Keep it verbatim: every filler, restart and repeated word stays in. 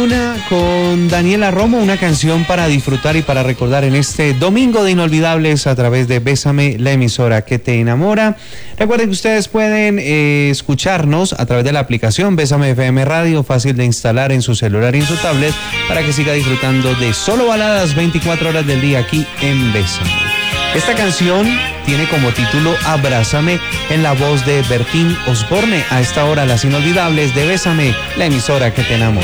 Una con Daniela Romo, una canción para disfrutar y para recordar en este domingo de inolvidables a través de Bésame, la emisora que te enamora. Recuerden que ustedes pueden eh, escucharnos a través de la aplicación Bésame F M Radio, fácil de instalar en su celular y en su tablet, para que siga disfrutando de solo baladas veinticuatro horas del día aquí en Bésame. Esta canción tiene como título Abrázame, en la voz de Bertín Osborne. A esta hora, las inolvidables de Bésame, la emisora que te enamora.